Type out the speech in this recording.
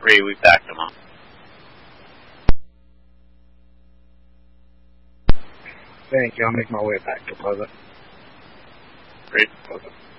agree. We backed him up. Thank you. I'll make my way back to Pleasant. Great. Pleasant.